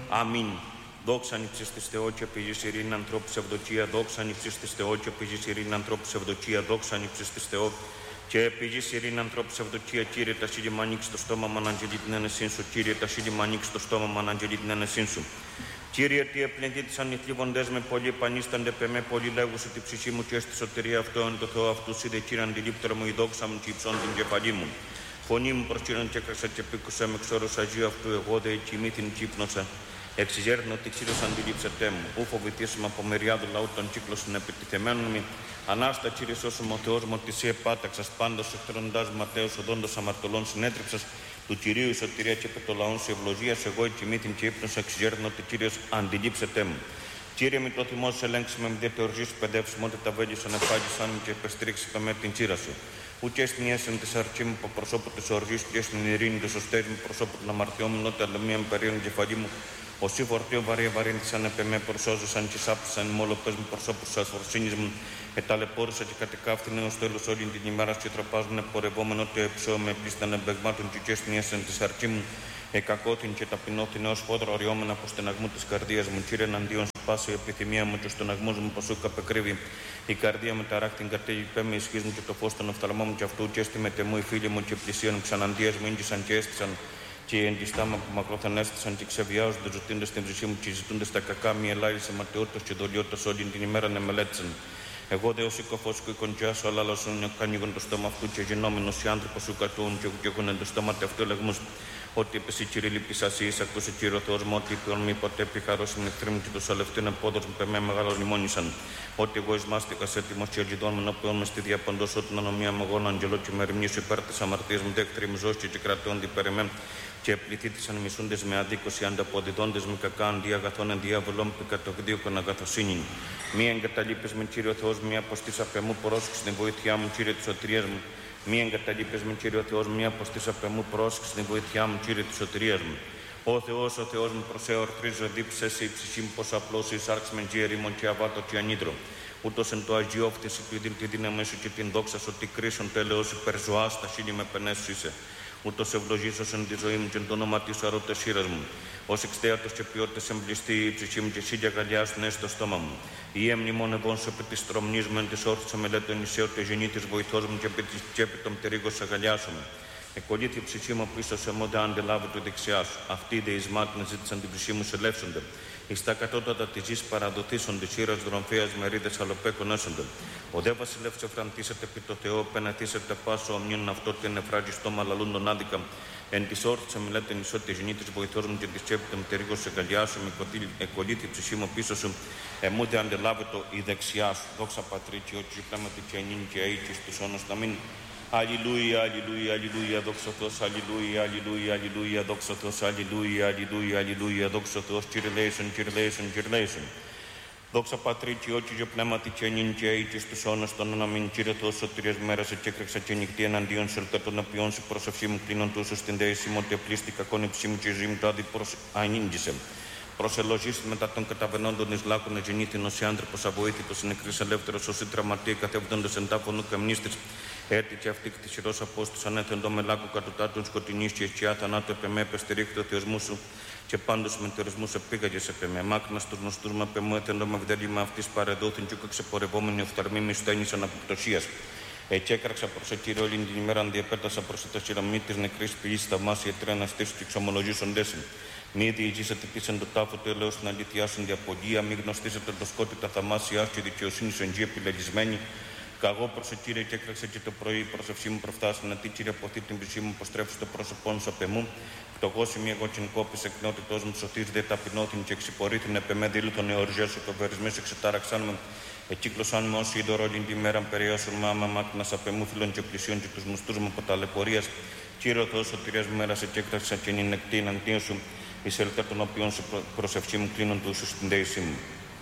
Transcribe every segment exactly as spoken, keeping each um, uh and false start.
Αμήν. Δόξαν ύψιστης Θεό και πηγής ειρήνη ανθρώπου ψευδοκία, δόξαν ύψιστης Θεό και πηγής ειρήνη ανθρώπου ψευδοκία, δόξαν ύψιστης Θεό και πηγής ειρήνη ανθρώπου ψευδοκία. Κύριε, τα σύλλη μου ανοίξει το στόμα μου, αναγγελεί την ένεσήν σου. Κύριε, τα σύλλη μου ανοίξει το στόμα μου, αναγγελεί την ένεσήν σου. Κύριε, τι επλεγγεί τις ανηθλίβοντες με πολύ επανίστανται πε με πολύ λέγουσε τη ψυχή μου και στη σωτηρία αυτό εν το Θεό αυτού είδε κύριε αντιλήπτερο μου η δόξα μου και υψών την κεφαλή μου. Φωνή μου προς κύριον και έκραξα και πήκουσα με ξόρος Αγίου αυτού εγώ δε κοιμή την κύπνοσα. Εξηγέρνω ότι ξύλος αντιλήψετε μου. Ού φοβηθήσουμε από μεριάδου λαού των κύκλων επιτιθεμένων μου. Ανάστα κύριε σώσουμε ο Θεός μου ότι σε επάταξας πάντως εχθροντάς Ματέος οδόντος αμαρτωλών συνέτριψας. Του Κυρίου η σωτηρία και επί το λαόν σου ευλογίας, εγώ η τιμή την και ύπνος εξηγέρνω ότι Κύριος αντιλήψετε μου. Κύριε, μη το θυμό σου ελέγξει με μηδέ οργή σου παιδεύσει, μότε τα βέλη σου ανεφάγησαν και επεστρίξει το με την τσίρα σου. Ούτε στην ιέσεν της αρκή μου από προσώπου της οργής και στην ειρήνη του σωστέρι μου προσώπου των αμαρτιών μου, νότε αλλομία με περίον κεφαλή μου. Όσοι φορτίο βαρύ βαρύνθησαν επ' εμέ, προσώζωσαν και σάπτησαν μόλο πες μου προσώπου της ασφορσίνης μου. Εταλαιπώρησα και κατεκάφθηνε ως τέλος όλη την ημέρα και τραπάζουν πορευόμενο ότι εψώ με πλήσταν εμπεγμάτων και στην ιέσεν της αρκή μου. Εκακότην και ταπεινώθην ως φόδρο οριόμενα από στεναγμού της καρδίας μου. Κύριε, εναντίον σου πάση η επιθυμία μου και ο στεναγμός μου ποσού καπεκρύβει. Η καρδία με ταράχτην κατέλη πέμε ισχύς μου και το φως των οφθαλμών μου και αυτού και έστει με τεμού οι φίλοι μου και πλησίων ξαναντίας μου ήγγισαν και έστησαν. Και εντιστάμα που μακρόθεν έστησαν και ξεβιάζονται ζωτήντες στην ψυχή μου και ζητούντες τα κακά μη ελάρισε ματαιότητας και δολιότητας όλη την ημέρα να μελέτησαν. Εγώ δε ως οικοφός και οικοντσιάσω, αλλά λασούν κανίγον το στόμα αυτού και γενόμενος οι άνθρωπος σου κατούν και έχουν το στόμα αυτού ελεγμούς. Ότι είπε η Κύριε Λυπησασίης, ακούσε Κύριο Θεός μου, ότι ποιον μη ποτέ πιχαρός στην εχθρή μου και τους αλευτήν επόδος μου πεμέ μεγάλο λιμόνισαν. Ότι εγώ εισμάστηκας έτοιμος και αγιδών με νοποιών με στη διαποντός, ότι ανομία με γόνο αγγελό και με ρημνήσω υπέρ της αμαρτίας μου, δέχτρι μου ζώστη και κρατών διπερεμέ. Και πληθύτησαν μισούντες με αδίκωση, ανταποδιδόντες με κακά αντί αγαθών εν διάβολων που κατοκδίωκον αγαθοσύνην. Μη εγκαταλείπεις με Κύριο Θεός, μία αποστήσα πεμού πρόσεξε την βοήθειά μου, Κύριε της σωτηρίας μου. Μη εγκαταλείπεις με Κύριο Θεός, μία αποστήσα πεμού πρόσεξε την βοήθειά μου, Κύριε της σωτηρίας μου. Ο Θεός, ο Θεός μου προσεορτρίζω, δίψε η ψυχή μου πως απλώς εισάρξει με τζιέριμον και αβάτο και ανίδρο. Ούτως εν το αγιόφθηση του ειδήλ τη δύναμη σου και την δόξα σου, ότι κρίσον τέλεος υπερζωάς τα χείλη με πενέσου είσαι. Ούτως ευλογήσος εν τη ζωή μου και εν το όνομα της αρωτές χείρας μου. Ως εξτέατος και ποιότητες εμπληστεί η ψυχή μου και εσύ για γαλιάσουν έσαι στο στόμα μου. Η έμνημον εγώ σου επί της τρομνής μου εν της όρθης αμελέτων Ισαίου και γεννή της βοηθός μου και επί της τσέπη των πτερίγος αγαλιάσουμε. Εκολύθη η ψυχή μου πίσω σε μόντα αντελάβω του δεξιά σου. Αυτοί δε εις μάτιν ζήτησαν την ψυχή μου σε λεύσονται. Εις τα κατώτατα της γης παραδοθήσονται, χείρας δρομφέας μερίδες αλοπέκων έσονται. Ο δε βασιλεύς εφραντήσετε επί το Θεό, πενατήσετε πάσο ομνίον αυτό και νεφράζει στόμα λαλούν τον άδικα. Εν της όρθης αμιλέτε νησότη γεννή της βοηθός μου και της τσέπη των πτερίγων σε γαλιάσου, εκολύθη η ψυχή μου πίσω σου. Εμού δε αντελάβετο η δεξιά σου. Δόξα πατρί και ό,τι πράγματι και ενήν και αίτης τους όνος να μην. Αλληλούια, αλληλούια, αλληλούια, δόξα Θεός, αλληλούια, αλληλούια, αλληλούια, δόξα Θεός, αλληλούια, αλληλούια, αλληλούια, δόξα Θεός, Κύριε λέησον, Κύριε λέησον, Κύριε λέησον. Δόξα Πατρί και ό,τι και πνεύματι και ενήν και αίτης τους όνος των αναμήν, Κύριε Θεός, σωτηρίας μέρας και έκρεξα και νυχτή εναντίον σε ελτά των απειών σου προσευχή μου κλείνον τούσου στην δέηση μου, ότι απλήστη κακόν υψή μου και ζωή μου το άδει προς ανήγγισε. Προσελογίστη μετά των καταβενόντων εις λάκων γεννήθηνος, οι άνθρωπος αβοήθητος, νεκρής ελεύθερος, όσοι τραυματίε κατέβδοντες εν τάφωνο καμνίστης. Έτσι και αυτή κτησιρός απόστος ανέθεντο με λάκου κατωτάτων σκοτεινής και αισθιά θανάτου επεμέ επεστηρίχτω θεοσμού σου και πάντως με τερισμούς επήγαγες επεμέ. Μάκνα στους γνωστούς με επεμού έθεντο με βδέλημα αυτής παρεδόθην και ούκα ξεπορευόμενοι οφθαρμοί μη στένησαν από πτωσίας. Έτσι έκραξα προς εκείνη όλη την ημέρα διαπέτασα προς τα σειραμή της νεκρής πηγής θαυμάσια τρένα στήσου και εξομολογήσουν δέσιν. Μη διηγήσατε πίσεν το τάφο του ελέος στην αληθιάσουν διαπολία, μη γνωστήσατε το σκότι τα θαυμάσια και δικαιοσύνη σου εγγύ επιλεγισμένη. Καγώ προς Κύριε και έκραξα και το πρωί προσευχή μου προφτάσει να τι Κύριε αποθεί την ψυχή μου, αποστρέψει το πρόσωπό σου απ' εμού. Φτωχός είμαι εγώ την κόπης εκνότητός μου, σωτής δε ταπεινώθην και εξυπορήθην επ' εμέ δήλου των εωριές σου, κοβερισμές εξετάραξάν με. Εκύκλωσαν με όσοι είδωρο όλη την ημέρα περιέσουν με άμα μάκνας απ' εμού φίλων και πλησίων και τους μουστούς μου από ταλαιπωρίας. Κύριο Θεός σωτηρίας μου μέρασε και έκραξα και νυνεκτή εναντίον σου, εις ελτά των οποίων σου προσευχή μου κλείνον του σου στην δέησή μου.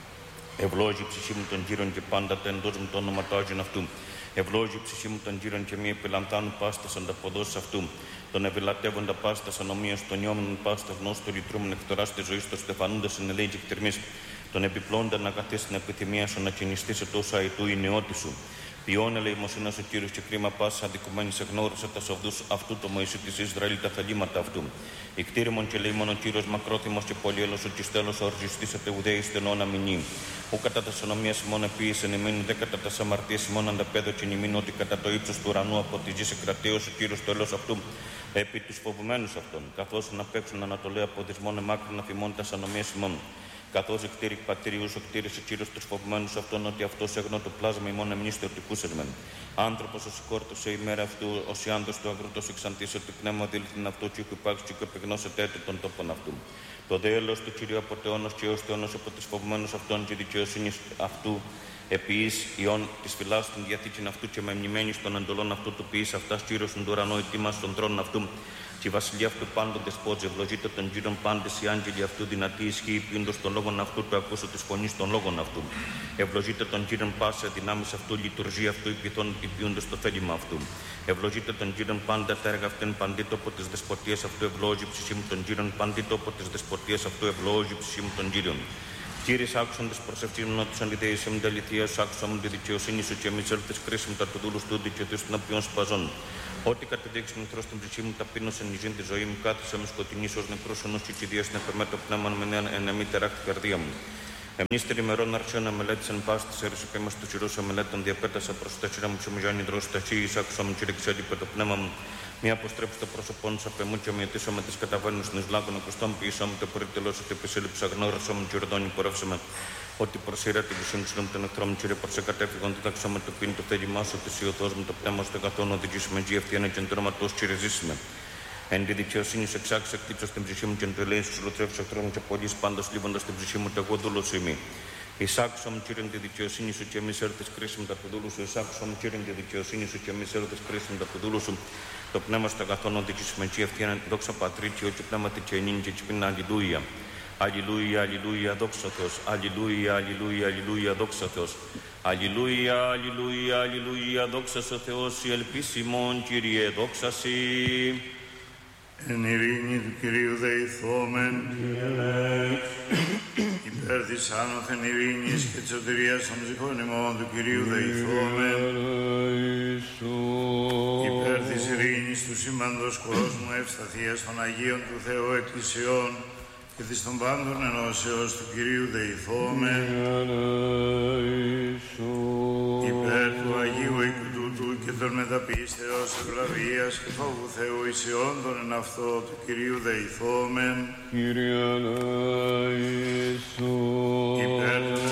Ευλόγη η ψυχή μου των γύρων και πάντα τα εντός μου το όνομα του Άγιον αυτού. Ευλόγη η ψυχή μου των γύρων και μη επιλαμβάνουν πάστας ανταποδόσεις αυτού. Τον ευηλατεύοντα πάστας ανομίας των νιώμενων πάστας γνώστο λυτρούμεν εκτοράς της ζωής των στεφανούντας εν ελέη και εκτερμής. Τον επιπλώντα να καθίσει την επιθυμία σου να κινηστεί σε τόσο αητού η νεότη σου. Ποιόν ελεημοσύνας ο Κύριος και κρίμα πάσα αδικουμένης εγνώρισε τα σοβδούς αυτού το Μωυσή της Ισραήλ τα θελήματα αυτού. Η κτήριμον και ελεήμον ο Κύριος μακρόθυμος και πολυέλος ο κιστέλος οργιστήσατε ουδέη στενών αμυνή. Ου κατά τα σονομίας ημών επίησεν ημίν δε κατά τα αμαρτίες ημών ανταπέδοκεν ημίν ότι κατά το ύψος του ουρανού από τη γης εκκρατέως ο Κύριος το έλος αυτού επί τους φοβουμένους αυτών. Καθώς να παίξουν ανατολέ από δυσμόν εμάκρυνα θυμών τα σανομίας ημών. Καθώς εκτήρη πατήριους ο κτήρισε Κύριος τους φοβουμένους αυτών, ότι αυτός έγνω το πλάσμα ημών εμνήστε ορτικούσεν μεν. Άνθρωπος ως σηκόρτωσε η μέρα αυτού, ως η άνδος του αγρούτος εξαντήσε ότι πνεύμα δήλθην αυτού, και υπάρξει και επιγνώσετε έτου των τόπων αυτού. Το δε έλεος του Κυρίου από τεώνος και έως τεώνος από τις φοβουμένους αυτών και δικαιοσύνης αυτού, επίσης ιών της φυλάς των διαθήκην αυτού και μεμνημένης των εντολών αυτού του ποιής αυτάς Κύριος τον ουρανό ετοίμας των τρώνων αυτού. Και η βασιλεία αυτού πάντων δεσπότζε, ευλογείται των Κύριων πάντες οι άγγελοι αυτού, δυνατή ισχύει ποιούντος των λόγων αυτού, του ακούσω της φωνής των λόγων αυτού. Ευλογείται των Κύριων πάσα δυνάμεις αυτού, λειτουργία αυτού, υπηθών ότι ποιούντος το θέλημα αυτού. Ευλογείται των Κύριων πάντα τα έργα αυτήν, παντή τόπο της δεσποτείας αυτού, ευλόγει ψυχή μου των Κύριων, παντή τόπο της δεσποτείας αυτού, ευλόγει ψυχή μου των Κύριων. Κύριε, άκουσαν τη προσευχή μου, ότι σαν ιδέε μου τα αληθεία σου, άκουσα μου τη δικαιοσύνη σου και μη έλθει κρίσιμη τα του δούλου του δικαιωτή των οποίων σπαζών. Ό,τι κατεδείξει μικρό στην ψυχή μου, ταπείνωσε νηζήν τη ζωή μου, κάθισα με σκοτεινή ω νεκρό ενό και κηδεία στην επεμέτω πνεύμα με νέα ενεμή τεράκτη καρδία μου. Εμνήστερη ημερών αρχαίων αμελέτησαν πάση τη αίρεση του τσιρού αμελέτων, διαπέτασα προ τα τσίρα μου, ψωμιζάνι δρόση τα τσί, άκουσα μου τσιρεξέλη το πνεύμα μου. Μία αποστρέψει το πρόσωπό μου, απεμού και ομοιωτήσω με τι καταβαίνουν στην Ισλάκων, ακουστών ποιησό μου το περιτελώ, ότι επισέλειψα γνώρισό μου και ορδόνι πορεύσαμε. Ότι προσήρα την πισίνη σου με τον εχθρό μου, κύριε, προσεκατέφυγον, δίδαξα με το πίνη το θέλημά σου, ότι σιωθώ με το πνεύμα στο εκατόν, οδηγήσει με τζι ευθεία και εντρώματο, κύριε, ζήσιμε. Εν τη δικαιοσύνη σου εξάξω, εκτύψω στην ψυχή μου και εν το ελέγχει σου λουτρεύσω εχθρό μου και πολλοί πάντω λίβοντα την ψυχή μου, το εγώ δούλο ημί. Εισάξω μου, κύριε, τη δικαιοσύνη σου και εμεί έρθει κρίσιμη τα πουδούλου σου. Εισάξω μου, κύριε, τη δικαιοσύνη σου και εμεί έρθει κρίσιμη τα πουδούλου σου. Το πνεύμα στο αγαθόν οδηγήσει με τζι ευθεία, δόξα πατρίτη, όχι πνεύματι και ενίνη και τσιπίνα, αλληλούια. Αλληλούια, αλληλούια, δόξα Θεός. Αλληλούια, αλληλούια, αλληλούια, δόξα Θεός. Αλληλούια, αλληλούια, αλληλούια, δόξα ο Θεός, η ελπίσιμον, Κύριε, δόξα Σοι. Εν ειρήνη του Κυρίου δεηθόμεν, υπέρ της άνωθεν ειρήνης και της σωτηρίας των ψυχών ημών του Κυρίου δεηθόμεν, υπέρ της ειρήνης του σήμαντος κόσμου ευσταθίας των Αγίων του Θεού Εκκλησιών και της των πάντων ενώσεως του Κυρίου δεηθόμεν, υπέρ του Αγίου οίκου τούτου και των μεταπίστεως ευλαβίας και φόβου Θεού εισιών των εν αυτό του Κυρίου δεηθόμεν, υπέρ των